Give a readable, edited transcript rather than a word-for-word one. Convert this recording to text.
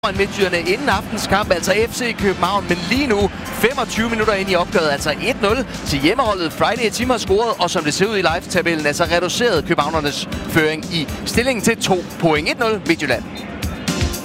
Midtjyderne inden aftens kamp, altså FC København, men lige nu 25 minutter ind i opgøret, altså 1-0 til hjemmeholdet. Friday Team har scoret, og som det ser ud i live-tabellen, altså reduceret københavnernes føring i stillingen til 2 point. 1-0 Midtjylland.